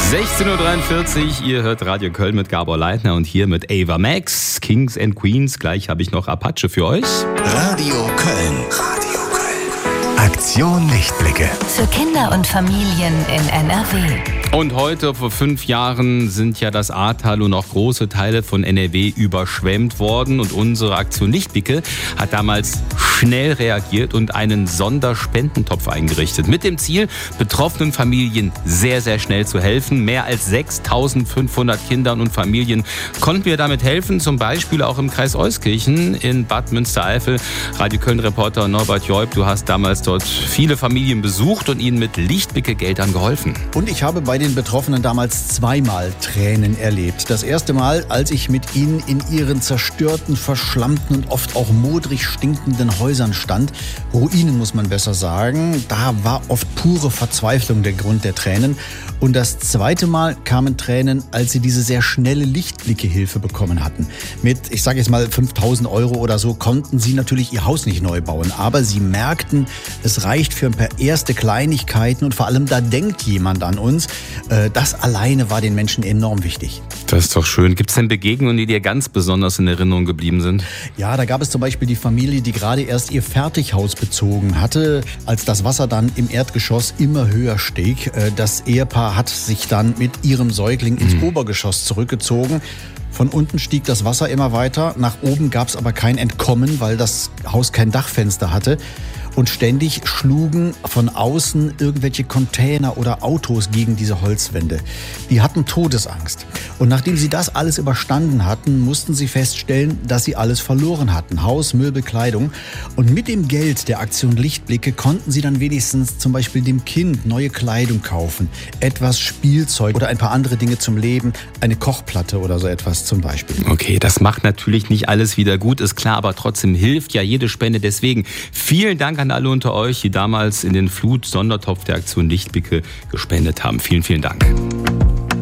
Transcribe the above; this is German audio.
16.43 Uhr, ihr hört Radio Köln mit Gabor Leitner und hier mit Ava Max, Kings and Queens. Gleich habe ich noch Apache für euch. Radio Köln. Radio Köln. Aktion Lichtblicke. Für Kinder und Familien in NRW. Und heute, vor 5 Jahren, sind ja das Ahrtal und auch große Teile von NRW überschwemmt worden. Und unsere Aktion Lichtblicke hat damals schnell reagiert und einen Sonderspendentopf eingerichtet. Mit dem Ziel, betroffenen Familien sehr, sehr schnell zu helfen. Mehr als 6.500 Kindern und Familien konnten wir damit helfen. Zum Beispiel auch im Kreis Euskirchen in Bad Münstereifel. Radio Köln-Reporter Norbert Joib, du hast damals dort viele Familien besucht und ihnen mit Lichtblicke-Geldern geholfen. Und ich habe bei den Betroffenen damals zweimal Tränen erlebt. Das erste Mal, als ich mit ihnen in ihren zerstörten, verschlammten und oft auch modrig stinkenden Häusern stand. Ruinen, muss man besser sagen. Da war oft pure Verzweiflung der Grund der Tränen. Und das zweite Mal kamen Tränen, als sie diese sehr schnelle Lichtblicke-Hilfe bekommen hatten. Mit, ich sage jetzt mal 5.000 € oder so, konnten sie natürlich ihr Haus nicht neu bauen. Aber sie merkten, es reicht für ein paar erste Kleinigkeiten und vor allem, da denkt jemand an uns. Das alleine war den Menschen enorm wichtig. Das ist doch schön. Gibt es denn Begegnungen, die dir ganz besonders in Erinnerung geblieben sind? Ja, da gab es zum Beispiel die Familie, die gerade erst ihr Fertighaus bezogen hatte, als das Wasser dann im Erdgeschoss immer höher stieg. Das Ehepaar hat sich dann mit ihrem Säugling ins Obergeschoss zurückgezogen. Von unten stieg das Wasser immer weiter. Nach oben gab es aber kein Entkommen, weil das Haus kein Dachfenster hatte. Und ständig schlugen von außen irgendwelche Container oder Autos gegen diese Holzwände. Die hatten Todesangst. Und nachdem sie das alles überstanden hatten, mussten sie feststellen, dass sie alles verloren hatten. Haus, Möbel, Kleidung. Und mit dem Geld der Aktion Lichtblicke konnten sie dann wenigstens zum Beispiel dem Kind neue Kleidung kaufen, etwas Spielzeug oder ein paar andere Dinge zum Leben, eine Kochplatte oder so etwas zum Beispiel. Okay, das macht natürlich nicht alles wieder gut, ist klar, aber trotzdem hilft ja jede Spende. Deswegen vielen Dank an alle unter euch, die damals in den Flut-Sondertopf der Aktion Lichtblicke gespendet haben. Vielen, vielen Dank.